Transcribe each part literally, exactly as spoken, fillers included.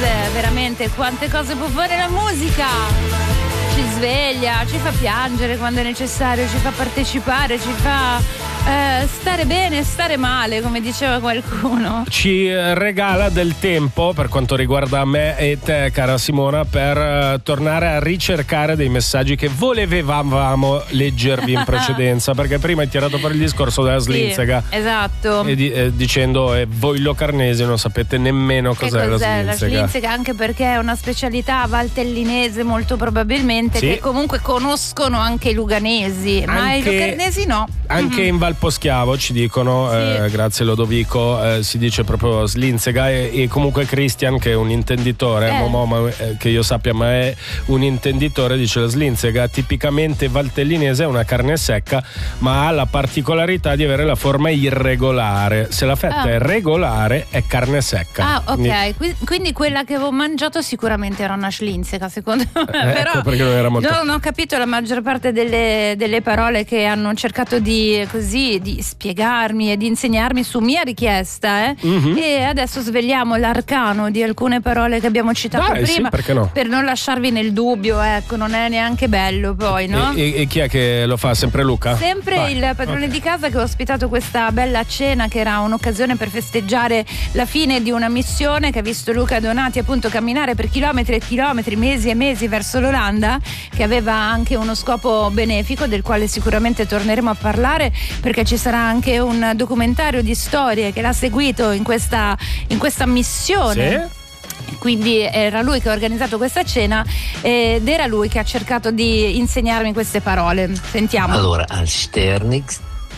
luganese, veramente quante cose può fare la musica. Ci sveglia, ci fa piangere quando è necessario, ci fa partecipare, ci fa eh, stare bene, stare male, come diceva qualcuno. Ci regala del tempo, per quanto riguarda me e te, cara Simona, per uh, tornare a ricercare dei messaggi che volevamo leggervi in precedenza, perché prima hai tirato fuori il discorso della Slinsega. Sì, esatto. E di, eh, dicendo eh, voi locarnesi non sapete nemmeno cos'è, che cos'è la Slinsega. La Slinsega, anche perché è una specialità valtellinese molto probabilmente, sì, che comunque conoscono anche i luganesi, ma anche, i locarnesi no. Anche mm-hmm. in Val Poschiavo ci dicono, sì. eh, grazie Lodovico, eh, si dice proprio Slinsega, e, e comunque Christian, che è un intenditore, eh. Momo, ma, eh, che io sappia, ma è un intenditore, dice la Slinsega tipicamente valtellinese è una carne secca, ma ha la particolarità di avere la forma irregolare. Se la fetta ah. è regolare è carne secca. Ah, ok, quindi, quindi quella che avevo mangiato sicuramente era una Slinsega, secondo me. Eh, però ecco perché non era molto... non ho capito la maggior parte delle, delle parole che hanno cercato di così di spiegarmi e di insegnarmi su mia richiesta, eh? Mm-hmm. E adesso svegliamo l'arcano di alcune parole che abbiamo citato Dai, prima, sì, perché no? Per non lasciarvi nel dubbio, ecco, non è neanche bello poi, no? E, e, e chi è che lo fa? Sempre Luca? Sempre Vai. Il padrone okay. di casa, che ho ospitato questa bella cena, che era un'occasione per festeggiare la fine di una missione che ha visto Luca Donati appunto camminare per chilometri e chilometri, mesi e mesi verso l'Olanda, che aveva anche uno scopo benefico del quale sicuramente torneremo a parlare, perché ci sarà anche un documentario di storie che l'ha seguito in questa, in questa missione. Sì. Quindi era lui che ha organizzato questa cena ed era lui che ha cercato di insegnarmi queste parole. Sentiamo. Allora, al Sternix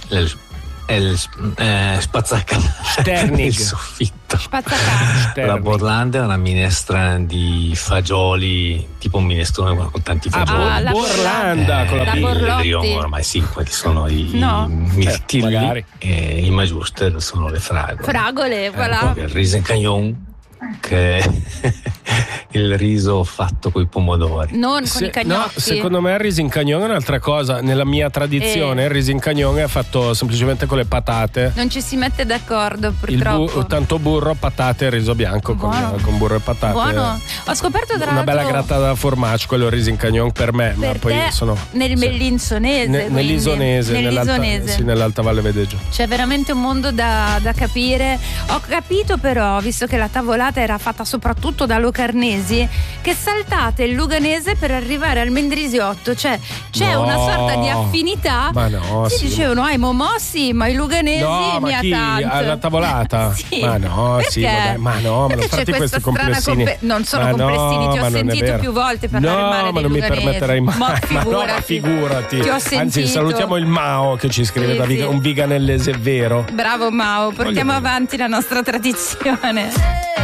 il eh, spazzacca il soffitto. Spazzacca. La Borlanda è una minestra di fagioli, tipo un minestrone con tanti fagioli. Ah, la Borlanda eh, con la, la Borlotti. Ormai sì, quelli sono i, no. i mirtilli, eh, e i majustel sono le fragole. Fragole, voilà. Eh, il riso in cagnon, che è il riso fatto coi pomodori. Non con Se, i cagnocchi. No, secondo me il riso in cagnon è un'altra cosa. Nella mia tradizione eh. il riso in cagnon è fatto semplicemente con le patate. Non ci si mette d'accordo, purtroppo. Il bu- tanto burro, patate e riso bianco con, con burro e patate. Buono. Ho scoperto tra una l'altro bella grattata da formaggio, quello riso in cagnon per me. Per ma poi sono nel sì. mellinsonese, ne, nell'isonese, nell'isonese. Nell'alta, sì, nell'Alta Valle Vedeggio. C'è veramente un mondo da, da capire. Ho capito però, visto che la tavolata era fatta soprattutto da locarnesi, che saltate il luganese per arrivare al mendrisiotto, cioè c'è no, una sorta di affinità. Ma no, si sì. dicevano ai momossi, ma i luganesi no, ma chi? Alla tavolata? Sì. Ma no, perché? sì, vabbè, ma no, perché ma non c'è fatti questi complessini. Compe- non sono ma complessini, no, ti ho sentito più volte parlare no, male ma dei non luganesi. mi permetterai mai. Ma figurati. Ma no, ma figurati. Ti ho sentito. Anzi, salutiamo il Mao che ci scrive sì, da sì. un viganellese vero. Bravo Mao, portiamo Voglio avanti la nostra tradizione.